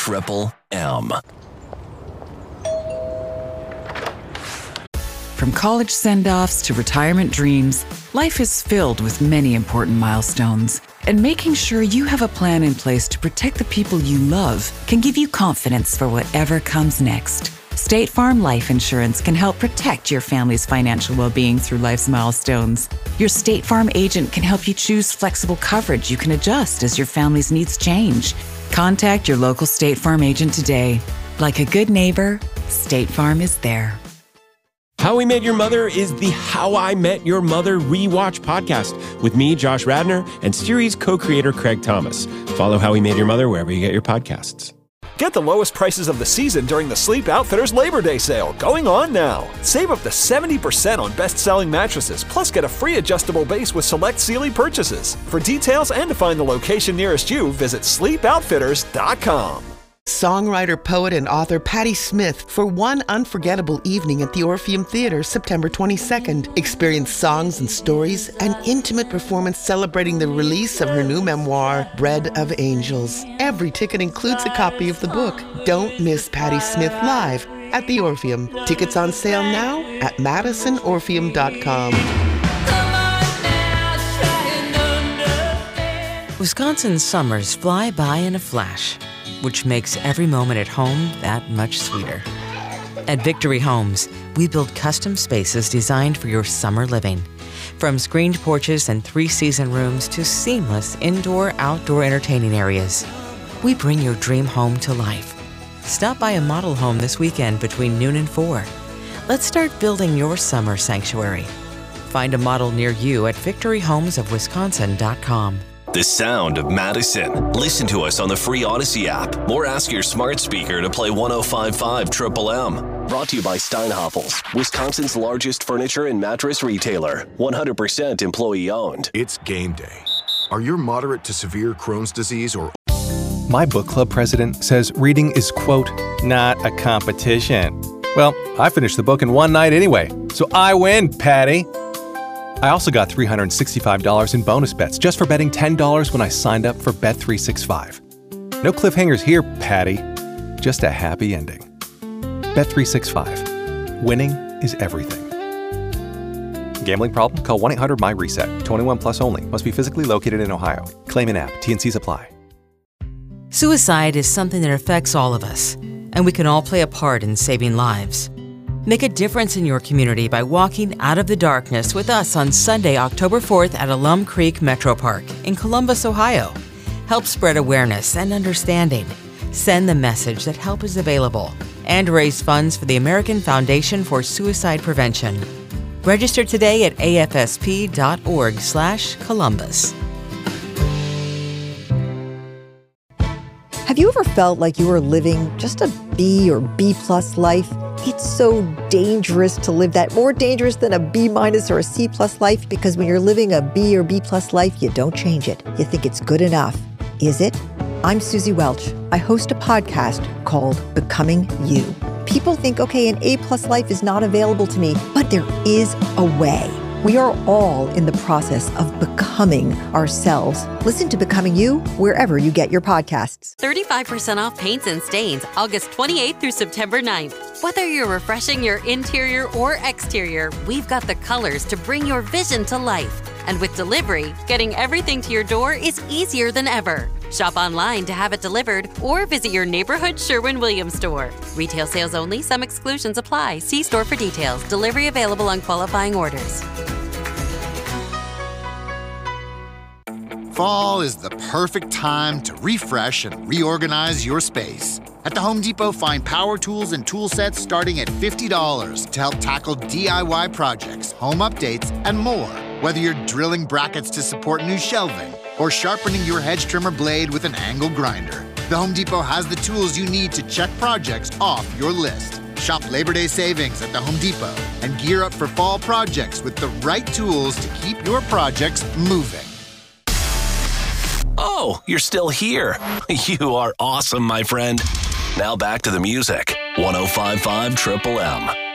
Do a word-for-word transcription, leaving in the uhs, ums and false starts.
Triple M. From college send-offs to retirement dreams, life is filled with many important milestones. And making sure you have a plan in place to protect the people you love can give you confidence for whatever comes next. State Farm Life Insurance can help protect your family's financial well-being through life's milestones. Your State Farm agent can help you choose flexible coverage you can adjust as your family's needs change. Contact your local State Farm agent today. Like a good neighbor, State Farm is there. How We Met Your Mother is the How I Met Your Mother rewatch podcast with me, Josh Radnor, and series co-creator Craig Thomas. Follow How We Met Your Mother wherever you get your podcasts. Get the lowest prices of the season during the Sleep Outfitters Labor Day sale going on now. Save up to seventy percent on best-selling mattresses, plus get a free adjustable base with select Sealy purchases. For details and to find the location nearest you, visit sleep outfitters dot com. Songwriter, poet, and author Patti Smith for one unforgettable evening at the Orpheum Theater, September twenty-second. Experience songs and stories, an intimate performance celebrating the release of her new memoir, Bread of Angels. Every ticket includes a copy of the book. Don't miss Patti Smith live at the Orpheum. Tickets on sale now at madison orpheum dot com. Wisconsin's summers fly by in a flash, which makes every moment at home that much sweeter. At Victory Homes, we build custom spaces designed for your summer living. From screened porches and three-season rooms to seamless indoor-outdoor entertaining areas, we bring your dream home to life. Stop by a model home this weekend between noon and four. Let's start building your summer sanctuary. Find a model near you at victory homes of wisconsin dot com. The sound of Madison. Listen to us on the free Odyssey app or ask your smart speaker to play one oh five point five Triple M. Brought to you by Steinhoffels, Wisconsin's largest furniture and mattress retailer. one hundred percent employee owned. It's game day. Are you moderate to severe Crohn's disease or... My book club president says reading is, quote, not a competition. Well, I finished the book in one night anyway, so I win, Patty. I also got three hundred sixty-five dollars in bonus bets just for betting ten dollars when I signed up for Bet three sixty-five. No cliffhangers here, Patty. Just a happy ending. Bet three sixty-five. Winning is everything. Gambling problem? Call one eight hundred M Y reset. twenty-one plus only. Must be physically located in Ohio. Claim in app. T and Cs apply. Suicide is something that affects all of us, and we can all play a part in saving lives. Make a difference in your community by walking out of the darkness with us on Sunday, October fourth at Alum Creek Metro Park in Columbus, Ohio. Help spread awareness and understanding. Send the message that help is available and raise funds for the American Foundation for Suicide Prevention. Register today at a f s p dot org slash Columbus. Have you ever felt like you were living just a B or B plus life? It's so dangerous to live that, more dangerous than a B minus or a C plus life, because when you're living a B or B plus life, you don't change it. You think it's good enough. Is it? I'm Susie Welch. I host a podcast called Becoming You. People think, okay, an A plus life is not available to me, but there is a way. We are all in the process of becoming ourselves. Listen to Becoming You wherever you get your podcasts. thirty-five percent off paints and stains, August twenty-eighth through September ninth. Whether you're refreshing your interior or exterior, we've got the colors to bring your vision to life. And with delivery, getting everything to your door is easier than ever. Shop online to have it delivered or visit your neighborhood Sherwin-Williams store. Retail sales only. Some exclusions apply. See store for details. Delivery available on qualifying orders. Fall is the perfect time to refresh and reorganize your space. At the Home Depot, find power tools and tool sets starting at fifty dollars to help tackle D I Y projects, home updates, and more. Whether you're drilling brackets to support new shelving or sharpening your hedge trimmer blade with an angle grinder, the Home Depot has the tools you need to check projects off your list. Shop Labor Day savings at the Home Depot and gear up for fall projects with the right tools to keep your projects moving. Oh, you're still here. You are awesome, my friend. Now back to the music. one oh five point five Triple M.